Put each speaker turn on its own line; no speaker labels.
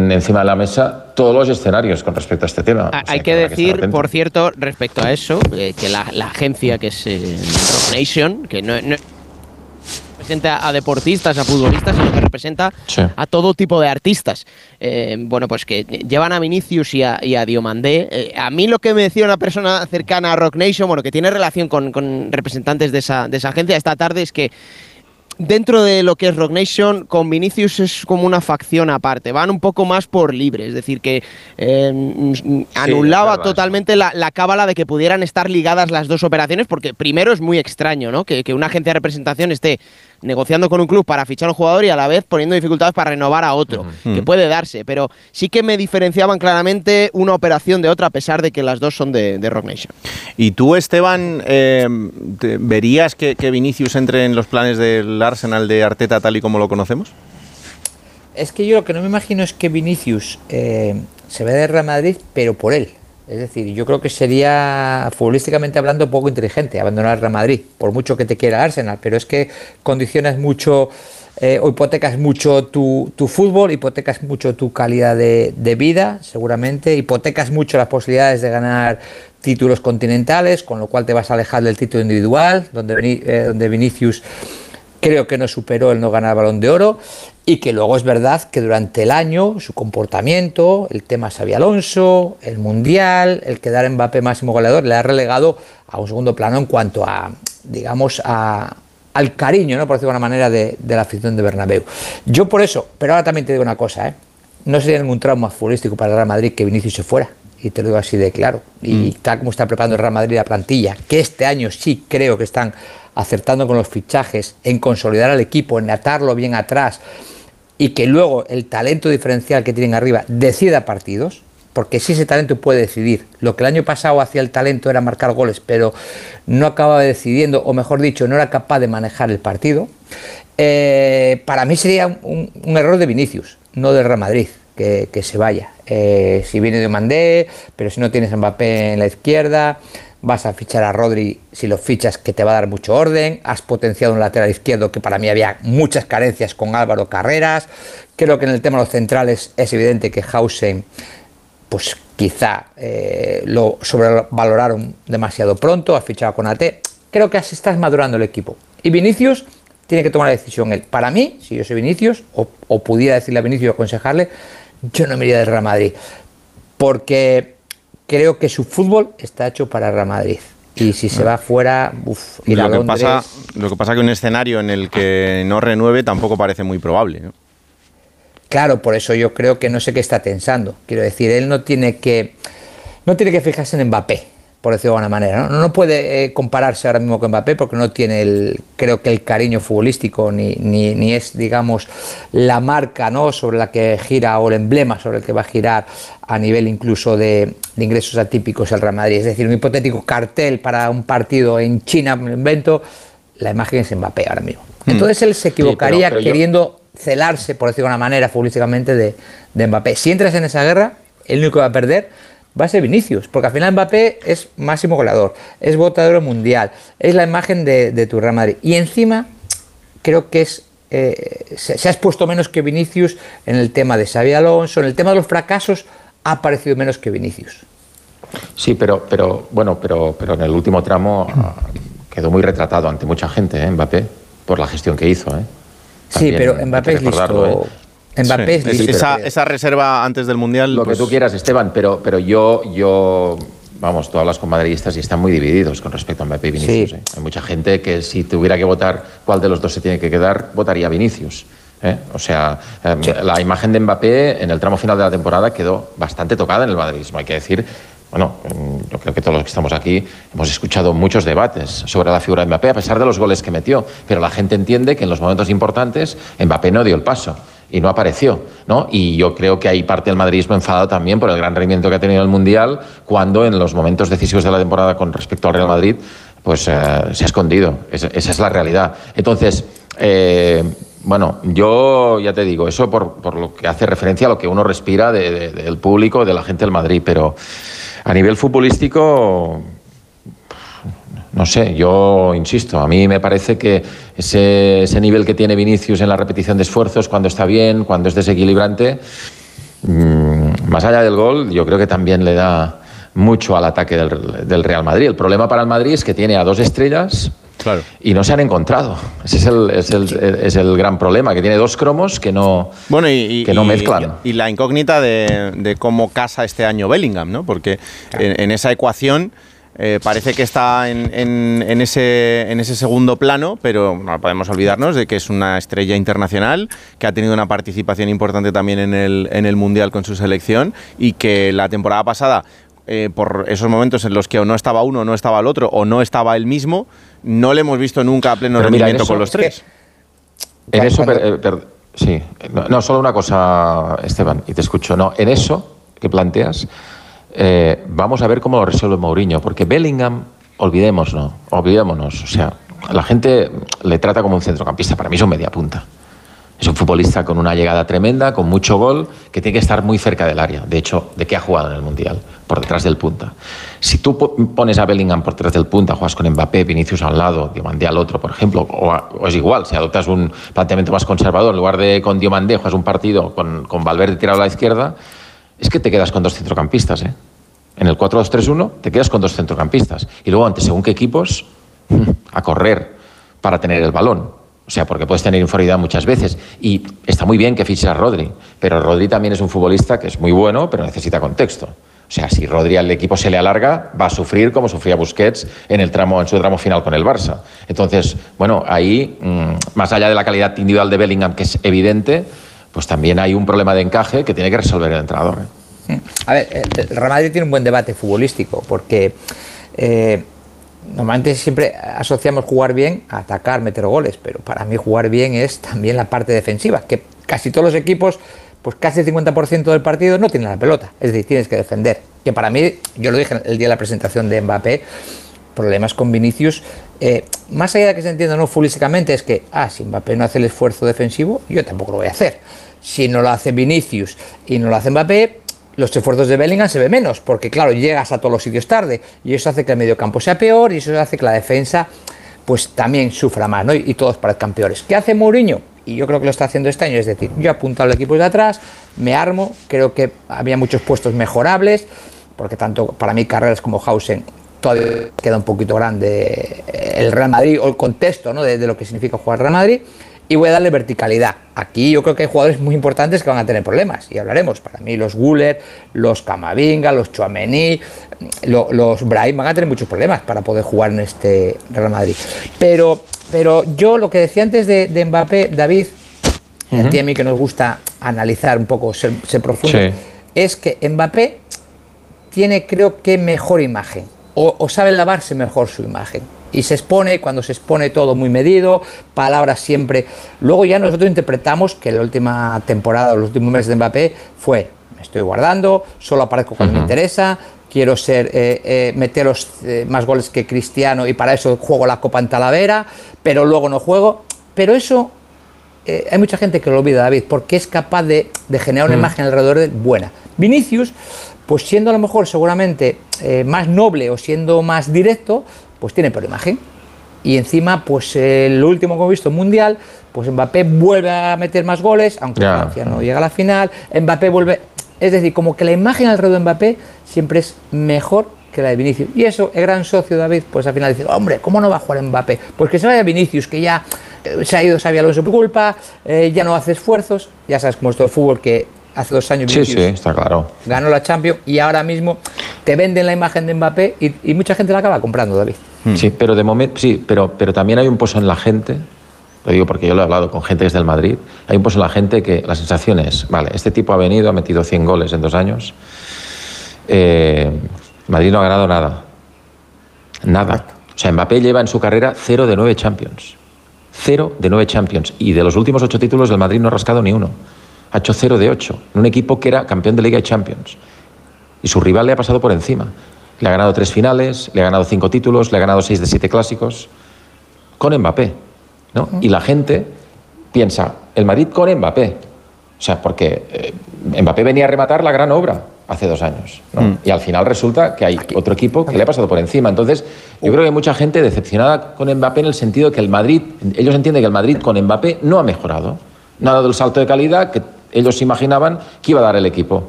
ponen encima de la mesa todos los escenarios con respecto a este tema.
Hay que decir, por cierto, respecto a eso, que la agencia que es Rock Nation, que no representa a deportistas, a futbolistas, sino que representa a todo tipo de artistas. Bueno, pues que llevan a Vinicius y a Diomandé. A mí lo que me decía una persona cercana a Rock Nation, bueno, que tiene relación con representantes de esa agencia esta tarde, es que dentro de lo que es Rock Nation, con Vinicius es como una facción aparte. Van un poco más por libre, es decir, que anulaba totalmente la cábala de que pudieran estar ligadas las dos operaciones, porque primero es muy extraño, ¿no? Que una agencia de representación esté negociando con un club para fichar a un jugador y a la vez poniendo dificultades para renovar a otro, que puede darse, pero sí que me diferenciaban claramente una operación de otra, a pesar de que las dos son de Rock Nation.
¿Y tú, Esteban, verías que Vinicius entre en los planes del Arsenal de Arteta tal y como lo conocemos?
Es que yo lo que no me imagino es que Vinicius se vaya de Real Madrid, pero por él. Es decir, yo creo que sería, futbolísticamente hablando, poco inteligente abandonar el Real Madrid, por mucho que te quiera el Arsenal, pero es que condicionas mucho o hipotecas mucho tu fútbol, hipotecas mucho tu calidad de vida, seguramente, hipotecas mucho las posibilidades de ganar títulos continentales, con lo cual te vas a alejar del título individual, donde Vinicius creo que no superó el no ganar Balón de Oro, y que luego es verdad que durante el año su comportamiento, el tema Xabi Alonso, el Mundial, el quedar en Mbappé máximo goleador, le ha relegado a un segundo plano en cuanto a, digamos, al cariño, ¿no?, por decirlo de alguna manera, de la afición de Bernabéu. Yo por eso, pero ahora también te digo una cosa, no sería ningún trauma futbolístico para el Real Madrid que Vinicius se fuera, y te lo digo así de claro, y tal como está preparando el Real Madrid la plantilla, que este año sí creo que están acertando con los fichajes, en consolidar al equipo, en atarlo bien atrás, y que luego el talento diferencial que tienen arriba decida partidos, porque sí, ese talento puede decidir. Lo que el año pasado hacía el talento era marcar goles, pero no acababa decidiendo, o mejor dicho, no era capaz de manejar el partido. Para mí sería un error de Vinicius, no del Real Madrid, que se vaya. Si viene Diomandé, pero si no tienes a Mbappé en la izquierda, vas a fichar a Rodri, si lo fichas, que te va a dar mucho orden. Has potenciado un lateral izquierdo que para mí había muchas carencias con Álvaro Carreras. Creo que en el tema de los centrales es evidente que Hausen, pues quizá lo sobrevaloraron demasiado pronto. Has fichado con AT. Creo que así estás madurando el equipo. Y Vinicius tiene que tomar la decisión él. Para mí, si yo soy Vinicius, o pudiera decirle a Vinicius, aconsejarle, yo no me iría del Real Madrid, porque creo que su fútbol está hecho para Real Madrid. Y si se va fuera, ir a Londres.
Lo que pasa que un escenario en el que no renueve tampoco parece muy probable, ¿no?
Claro, por eso yo creo que no sé qué está pensando. Quiero decir, él no tiene que fijarse en Mbappé, por decirlo de alguna manera, ¿no? No puede compararse ahora mismo con Mbappé, porque no tiene creo que el cariño futbolístico ni es, digamos, la marca, ¿no?, sobre la que gira, o el emblema sobre el que va a girar a nivel incluso de ingresos atípicos el Real Madrid. Es decir, un hipotético cartel para un partido en China, me lo invento, la imagen es Mbappé ahora mismo. Entonces él se equivocaría queriendo celarse, por decirlo de una manera, futbolísticamente de Mbappé. Si entras en esa guerra, el único que va a perder va a ser Vinicius, porque al final Mbappé es máximo goleador, es Bota de Oro mundial, es la imagen de tu Real Madrid, y encima creo que se ha expuesto menos que Vinicius en el tema de Xabi Alonso, en el tema de los fracasos ha aparecido menos que Vinicius.
Sí, pero en el último tramo quedó muy retratado ante mucha gente, Mbappé, por la gestión que hizo.
Sí, pero Mbappé es listo. Mbappé es listo.
Esa reserva antes del Mundial...
Lo que tú quieras, Esteban, pero yo... Vamos, tú hablas con madridistas y están muy divididos con respecto a Mbappé y Vinicius. Sí. Hay mucha gente que si tuviera que votar cuál de los dos se tiene que quedar, votaría a Vinicius. O sea, la imagen de Mbappé en el tramo final de la temporada quedó bastante tocada en el madridismo. Hay que decir... Bueno, yo creo que todos los que estamos aquí hemos escuchado muchos debates sobre la figura de Mbappé, a pesar de los goles que metió, pero la gente entiende que en los momentos importantes Mbappé no dio el paso y no apareció, ¿no? Y yo creo que hay parte del madridismo enfadado también por el gran rendimiento que ha tenido en el Mundial, cuando en los momentos decisivos de la temporada con respecto al Real Madrid, pues se ha escondido. Esa es la realidad. Entonces, bueno, yo ya te digo, eso por lo que hace referencia a lo que uno respira del público, de la gente del Madrid, pero a nivel futbolístico, no sé, yo insisto, a mí me parece que ese nivel que tiene Vinicius en la repetición de esfuerzos, cuando está bien, cuando es desequilibrante, más allá del gol, yo creo que también le da mucho al ataque del Real Madrid. El problema para el Madrid es que tiene a 2 estrellas y no se han encontrado. Ese es el gran problema, que tiene 2 cromos que no, que no mezclan.
Y la incógnita de cómo casa este año Bellingham, ¿no? Porque en esa ecuación parece que está en ese segundo plano, pero no podemos olvidarnos de que es una estrella internacional, que ha tenido una participación importante también en el Mundial con su selección, y que la temporada pasada, por esos momentos en los que o no estaba uno, o no estaba el otro, o no estaba él mismo, no le hemos visto nunca a pleno rendimiento con los 3.
En eso, sí. No, solo una cosa, Esteban, y te escucho. No, en eso que planteas, vamos a ver cómo lo resuelve Mourinho, porque Bellingham, olvidémonos. O sea, la gente le trata como un centrocampista. Para mí es un mediapunta. Es un futbolista con una llegada tremenda, con mucho gol, que tiene que estar muy cerca del área. De hecho, ¿de qué ha jugado en el Mundial? Por detrás del punta. Si tú pones a Bellingham por detrás del punta, juegas con Mbappé, Vinicius a un lado, Diomandé al otro, por ejemplo, o es igual, si adoptas un planteamiento más conservador, en lugar de con Diomandé juegas un partido con Valverde tirado a la izquierda, es que te quedas con 2 centrocampistas, ¿eh? En el 4-2-3-1 te quedas con 2 centrocampistas. Y luego, ante según qué equipos, a correr para tener el balón. O sea, porque puedes tener inferioridad muchas veces. Y está muy bien que fiches a Rodri, pero Rodri también es un futbolista que es muy bueno, pero necesita contexto. O sea, si Rodri al equipo se le alarga, va a sufrir como sufría Busquets en su tramo final con el Barça. Entonces, bueno, ahí, más allá de la calidad individual de Bellingham, que es evidente, pues también hay un problema de encaje que tiene que resolver el entrenador.
A ver, el Real Madrid tiene un buen debate futbolístico, porque normalmente siempre asociamos jugar bien a atacar, meter goles, pero para mí jugar bien es también la parte defensiva, que casi todos los equipos, pues casi el 50% del partido no tienen la pelota, es decir, tienes que defender. Que para mí, yo lo dije el día de la presentación de Mbappé, problemas con Vinicius, más allá de que se entienda no futbolísticamente, es que, si Mbappé no hace el esfuerzo defensivo, yo tampoco lo voy a hacer. Si no lo hace Vinicius y no lo hace Mbappé, los esfuerzos de Bellingham se ve menos, porque claro, llegas a todos los sitios tarde, y eso hace que el mediocampo sea peor, y eso hace que la defensa pues también sufra más, ¿no? Y todos parezcan peores. ¿Qué hace Mourinho? Y yo creo que lo está haciendo este año, es decir, yo he apuntado al equipo de atrás, me armo, creo que había muchos puestos mejorables, porque tanto para mí Carreras como Hausen todavía queda un poquito grande el Real Madrid, o el contexto, ¿no? de lo que significa jugar Real Madrid, y voy a darle verticalidad. Aquí yo creo que hay jugadores muy importantes que van a tener problemas, y hablaremos. Para mí los Güler, los Camavinga, los Tchouaméni, los Brahim van a tener muchos problemas para poder jugar en este Real Madrid. Pero yo lo que decía antes de Mbappé, David, a ti y a mí que nos gusta analizar un poco, ser profundo, es que Mbappé tiene, creo que, mejor imagen, o sabe lavarse mejor su imagen. Y se expone, cuando se expone todo muy medido, palabras siempre. Luego ya nosotros interpretamos que la última temporada, los últimos meses de Mbappé fue: me estoy guardando, solo aparezco cuando me interesa, quiero meter más goles que Cristiano y para eso juego la Copa en Talavera, pero luego no juego. Pero eso hay mucha gente que lo olvida, David, porque es capaz de generar una imagen alrededor de buena. Vinicius, pues siendo a lo mejor seguramente más noble o siendo más directo, pues tiene peor imagen. Y encima, pues lo último que hemos visto en Mundial, pues Mbappé vuelve a meter más goles, aunque Francia no llega a la final, Mbappé vuelve... Es decir, como que la imagen alrededor de Mbappé siempre es mejor que la de Vinicius. Y eso, el gran socio David, pues al final dice: hombre, ¿cómo no va a jugar Mbappé? Pues que se vaya Vinicius, que ya se ha ido Xabi Alonso por culpa, ya no hace esfuerzos. Ya sabes cómo es todo el fútbol, que hace 2 años Vinicius
está claro,
ganó la Champions, y ahora mismo te venden la imagen de Mbappé y mucha gente la acaba comprando, David.
Sí, pero de momento pero también hay un pozo en la gente, lo digo porque yo lo he hablado con gente desde el Madrid, hay un pozo en la gente que la sensación es: vale, este tipo ha venido, ha metido 100 goles en 2 años, Madrid no ha ganado nada. O sea, Mbappé lleva en su carrera 0 de 9 Champions, 0 de 9 Champions, y de los últimos 8 títulos del Madrid no ha rascado ni uno. Ha hecho 0 de 8 en un equipo que era campeón de Liga y Champions, y su rival le ha pasado por encima. Le ha ganado 3 finales, le ha ganado 5 títulos, le ha ganado 6 de 7 clásicos con Mbappé, ¿no? Y la gente piensa: el Madrid con Mbappé. O sea, porque Mbappé venía a rematar la gran obra hace 2 años, ¿no? Y al final resulta que hay otro equipo que le ha pasado por encima. Entonces, yo creo que hay mucha gente decepcionada con Mbappé, en el sentido de que el Madrid, ellos entienden que el Madrid con Mbappé no ha mejorado, no ha dado el salto de calidad que ellos imaginaban que iba a dar el equipo.